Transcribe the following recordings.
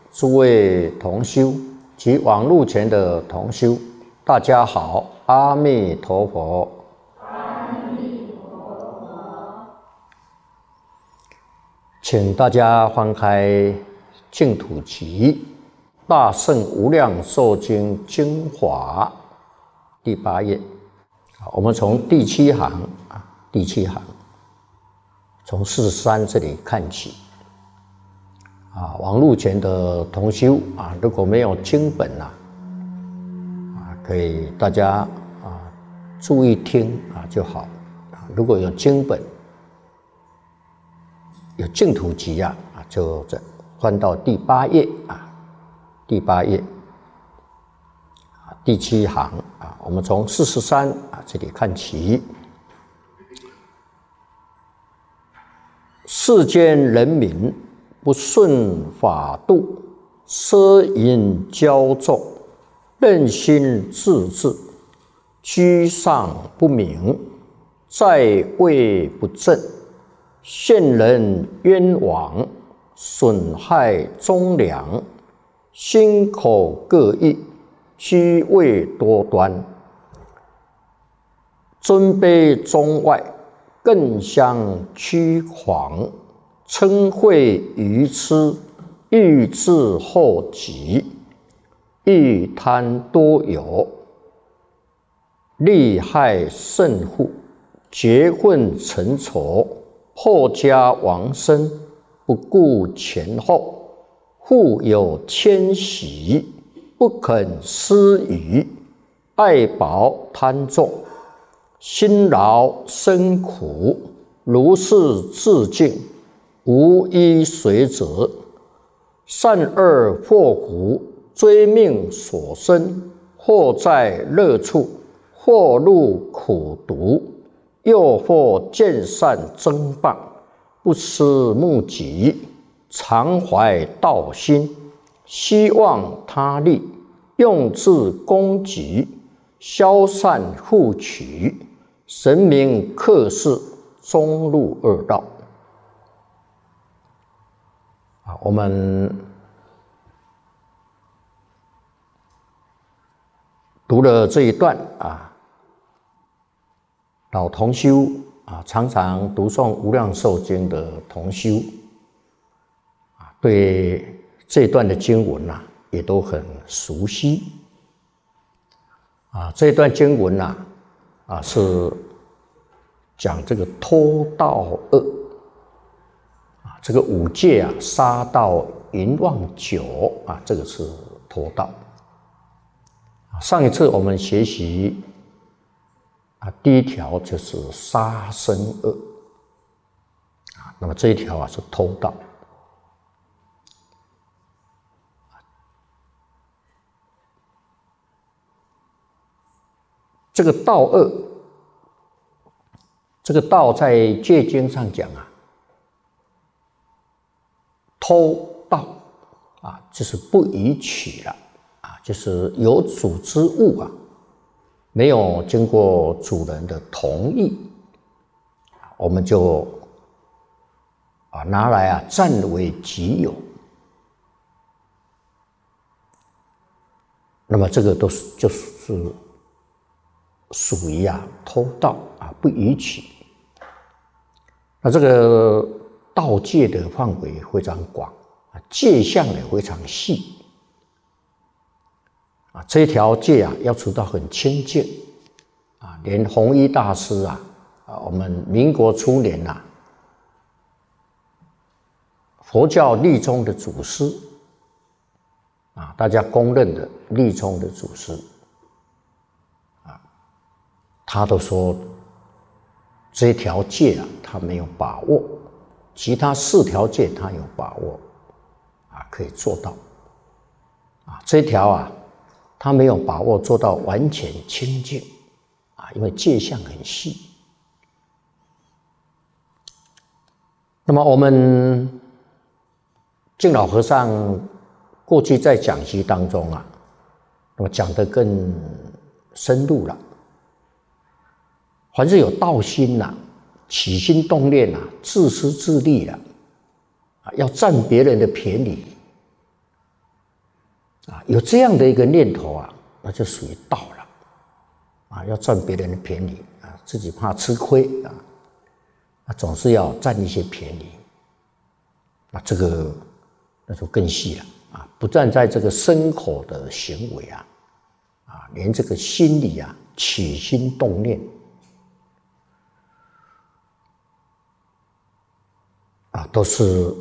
诸位同修及网络前的同修，大家好，阿弥陀佛。 阿弥陀佛。 请大家翻开《净土集》大圣无量寿经精华第8页，我们从第7行从43这里看起。网络前的同修如果没有经本可以大家注意听就好。如果有经本，有净土集就翻到第8页第8页第7行我们从43这里看起。世间人民不顺法度，奢淫骄纵，任心自治，居上不明，在位不正，陷人冤枉，损害忠良，心口各异，居位多端，尊卑中外，更相屈狂，嗔恚愚痴，欲自后己，欲贪多有，利害甚复，结混成仇，破家亡身，不顾前后，复有迁徙，不肯施予，爱薄贪重，辛劳生苦，如是自尽，无一随责，善恶祸福，追命所生，或在乐处，或入苦毒，又或见善增谤，不思目己，常怀道心，希望他利，用智攻击，消散互取，神明克世，终入恶道。我们读了这一段老同修常常读诵无量寿经的同修对这一段的经文也都很熟悉这一段经文是讲这个偷盗恶这个5戒杀盗淫妄酒这个是偷盗。上一次我们学习第1条就是杀生恶那么这一条是偷盗。这个盗恶，这个盗在戒经上讲偷盗就是不宜取了就是有主之物没有经过主人的同意，我们就拿来占为己有。那么这个就是属于偷盗不宜取。那这个盗戒的范围非常广戒相也非常细这一条戒要求到很清净连弘一大师我们民国初年佛教立宗的祖师大家公认的立宗的祖师他都说这一条戒他没有把握，其他4条戒他有把握可以做到这一条他没有把握做到完全清净因为戒相很细。那么我们净老和尚过去在讲习当中那么讲得更深入了。凡是有盗心起心动念自私自利要占别人的便宜有这样的一个念头啊，那就属于道了要赚别人的便宜自己怕吃亏总是要占一些便宜这个那就更细了不但在这个身口的行为连这个心里起心动念都是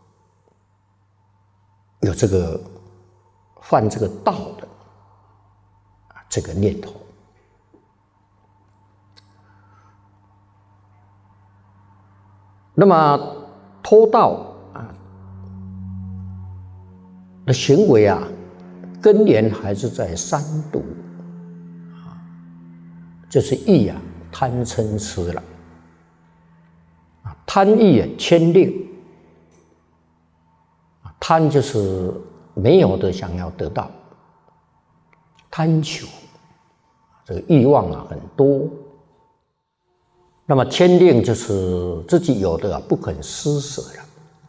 有这个犯这个道的这个念头。那么偷盗的行为根源还是在三毒就是欲贪嗔痴了贪欲牵令贪就是没有的想要得到，贪求这个欲望很多。那么牵令就是自己有的不肯施舍了，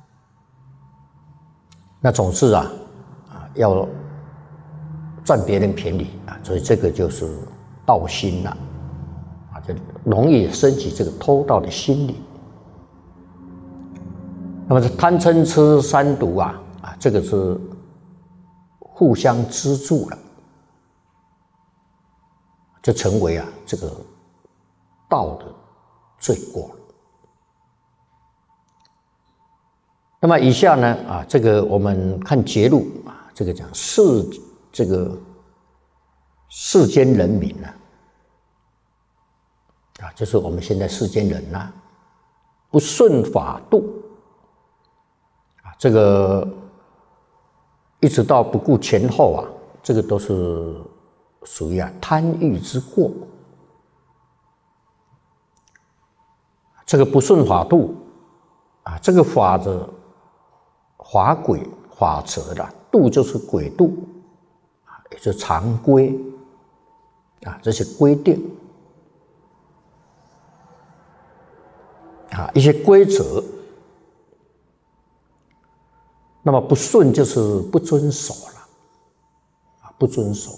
那总是要赚别人便宜所以这个就是盗心了就容易升起这个偷盗的心理。那么这贪嗔痴三毒这个是互相资助了，就成为这个道的罪过。那么以下呢这个我们看节录这个讲这个世间人民就是我们现在世间人不顺法度这个一直到不顾前后这个都是属于贪欲之过。这个不顺法度这个法则法规法则的度就是轨度也就是常规这些规定一些规则。那么不顺就是不遵守了不遵守。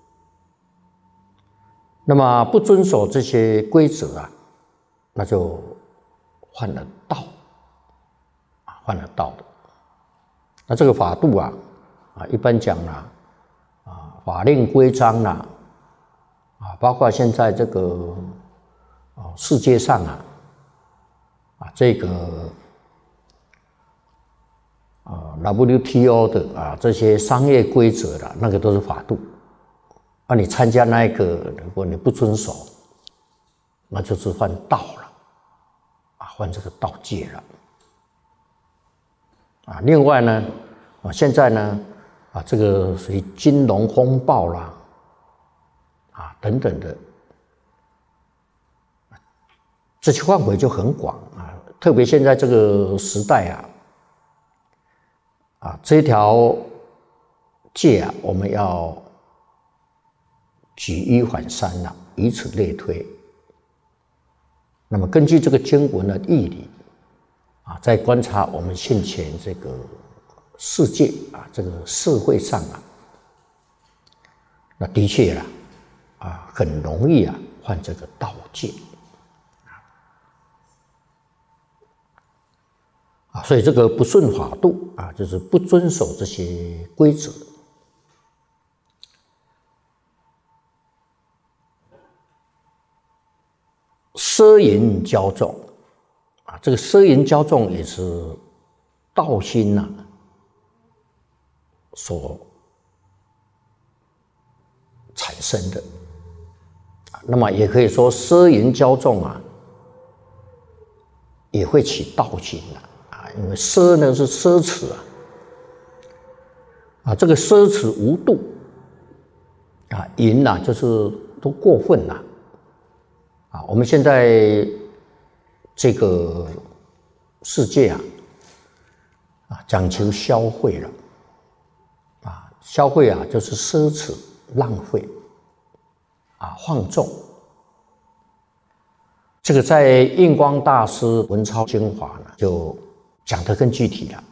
那么不遵守这些规则那就犯了道犯了道的。那这个法度一般讲法令规章包括现在这个世界上这个WTO 的这些商业规则的那个都是法度你参加那一个如果你不遵守那就是犯道了犯这个道戒了另外呢现在呢这个属于金融风暴啦等等的这些范围就很广特别现在这个时代这条戒我们要举一反三以此类推。那么根据这个经文的义理在观察我们现前这个世界这个社会上那的确很容易犯这个盗戒所以这个不顺法度就是不遵守这些规则。奢淫骄纵这个奢淫骄纵也是道心所产生的。那么也可以说奢淫骄纵也会起道心因为奢呢是奢侈这个奢侈无度淫就是都过分了我们现在这个世界讲求消费了消费就是奢侈浪费放纵。这个在印光大师文钞精华就讲得更具体了